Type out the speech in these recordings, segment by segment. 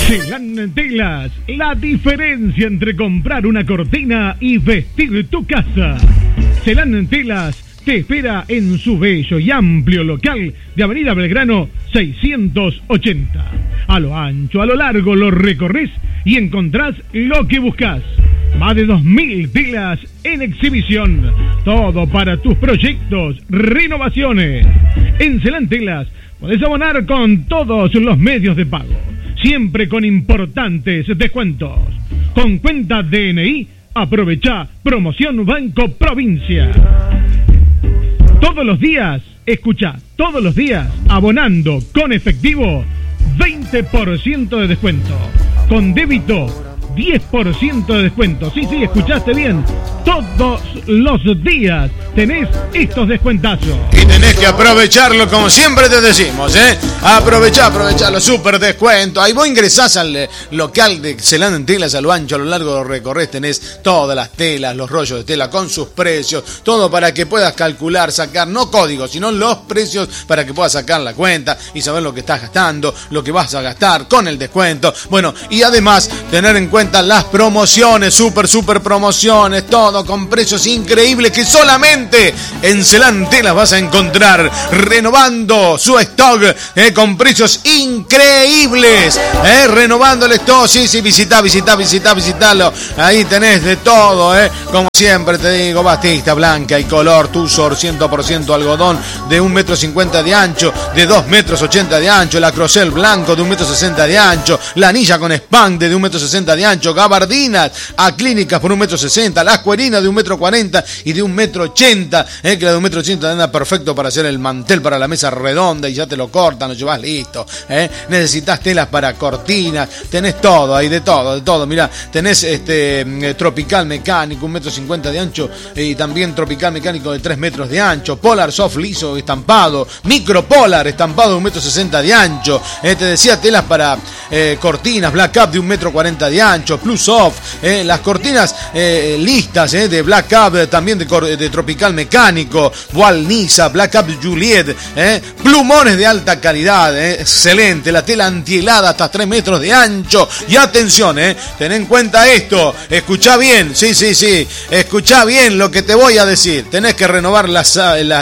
Celan Telas, la diferencia entre comprar una cortina y vestir tu casa. Celan Telas te espera en su bello y amplio local de Avenida Belgrano 680. A lo ancho, a lo largo lo recorres y encontrás lo que buscas. Más de 2.000 telas en exhibición. Todo para tus proyectos, renovaciones. En Celan Telas podés abonar con todos los medios de pago. Siempre con importantes descuentos. Con cuenta DNI, aprovecha promoción Banco Provincia. Todos los días, escucha, todos los días, abonando con efectivo, 20% de descuento. Con débito, 10% de descuento. Sí, escuchaste bien. Todos los días tenés estos descuentazos. Y tenés que aprovecharlo como siempre te decimos, Aprovechá los super descuentos. Ahí vos ingresás al local de Celan Telas, a lo ancho, a lo largo lo recorres, tenés todas las telas, los rollos de tela con sus precios, todo para que puedas calcular, sacar, no códigos, sino los precios para que puedas sacar la cuenta y saber lo que estás gastando, lo que vas a gastar con el descuento. Bueno, y además tener en cuenta las promociones, super promociones, todo con precios increíbles que solamente en Celan Telas vas a encontrar, renovando su stock con precios increíbles, renovando el stock. Sí, visitalo, ahí tenés de todo, como siempre te digo, batista blanca y color Tussor 100% algodón de 1,50 m de ancho, de 2,80 m de ancho, la crocel blanco de 1,60 m de ancho, la anilla con span de 1,60 m de ancho, gabardinas aclínicas por 1,60 m, las cuerinas de 1,40 m y de 1,80 m, que la de 1,80 m anda perfecto para hacer el mantel para la mesa redonda y ya te lo cortan, lo llevas listo, necesitas telas para cortinas, tenés todo, hay de todo, mirá, tenés tropical mecánico, 1,50 m de ancho y también tropical mecánico de 3 metros de ancho, polar soft liso estampado, micro polar estampado de 1,60 m de ancho, te decía telas para cortinas, black up de 1,40 m de ancho, plus soft, las cortinas listas de black up, también de tropical mecánico, voile Nisa, black up Juliet, plumones de alta calidad, excelente, la tela antihelada hasta 3 metros de ancho. Y atención, ten en cuenta esto, escuchá bien, sí, escuchá bien lo que te voy a decir. Tenés que renovar las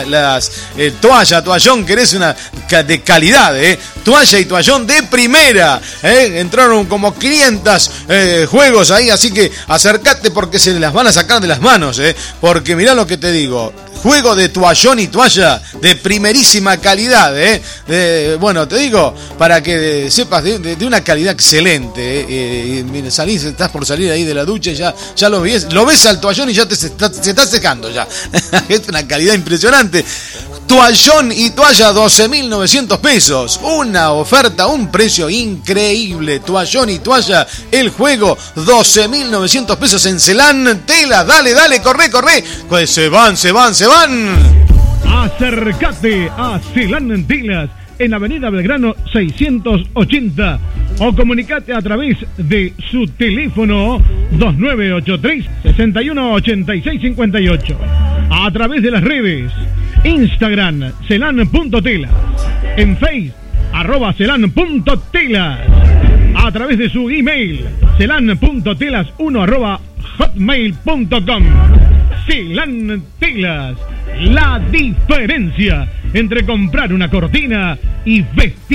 toallón, querés una de calidad, toalla y toallón de primera, entraron como 500 juegos ahí, así que acércate porque se las van a sacar de las manos, porque mirá lo que te digo, juego de toallón y toalla de primerísima calidad, bueno, te digo, para que sepas de una calidad excelente, salís, estás por salir ahí de la ducha y ya lo ves al toallón y ya se está secando ya. Es una calidad impresionante. Toallón y toalla 12.900 pesos, una oferta, un precio increíble. Toallón y toalla, el juego 12.900 pesos en Celan Telas. Dale, corre, pues se van. Acércate a Celan Telas en Avenida Belgrano 680 o comunicate a través de su teléfono 2983-618658, a través de las redes Instagram celan.telas, en Face @celan.telas, a través de su email celan.telas1@hotmail.com. Celan Telas, la diferencia entre comprar una cortina y vestir